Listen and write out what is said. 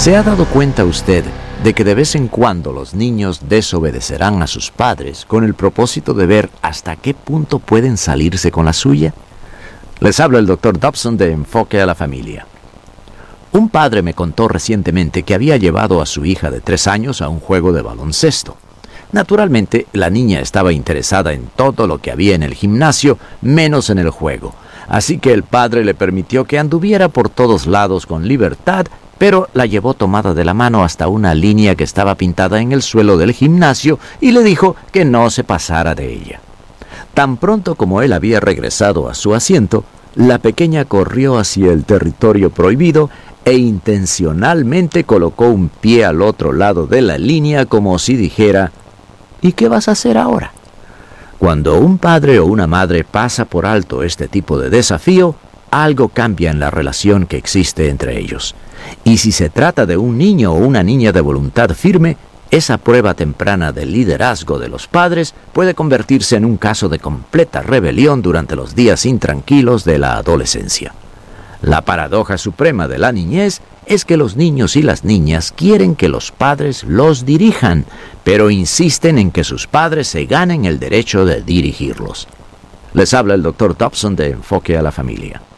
¿Se ha dado cuenta usted de que de vez en cuando los niños desobedecerán a sus padres con el propósito de ver hasta qué punto pueden salirse con la suya? Les habla el Dr. Dobson de Enfoque a la Familia. Un padre me contó recientemente que había llevado a su hija de 3 años a un juego de baloncesto. Naturalmente, la niña estaba interesada en todo lo que había en el gimnasio, menos en el juego. Así que el padre le permitió que anduviera por todos lados con libertad, pero la llevó tomada de la mano hasta una línea que estaba pintada en el suelo del gimnasio y le dijo que no se pasara de ella. Tan pronto como él había regresado a su asiento, la pequeña corrió hacia el territorio prohibido e intencionalmente colocó un pie al otro lado de la línea como si dijera: ¿y qué vas a hacer ahora? Cuando un padre o una madre pasa por alto este tipo de desafío, algo cambia en la relación que existe entre ellos. Y si se trata de un niño o una niña de voluntad firme, esa prueba temprana del liderazgo de los padres puede convertirse en un caso de completa rebelión durante los días intranquilos de la adolescencia. La paradoja suprema de la niñez es que los niños y las niñas quieren que los padres los dirijan, pero insisten en que sus padres se ganen el derecho de dirigirlos. Les habla el Dr. Dobson de Enfoque a la Familia.